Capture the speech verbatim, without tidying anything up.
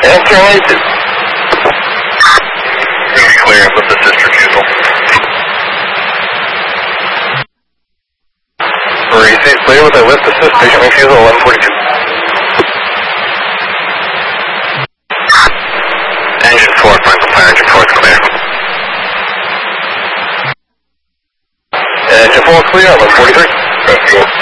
And turn eighty-two. Clear with the sister refusal. Receive clear with a lift assist, patient refusal eleven forty-two. Engine four, Franklin Fire Engine four, clear. Engine four clear, eleven forty-three. Fuel.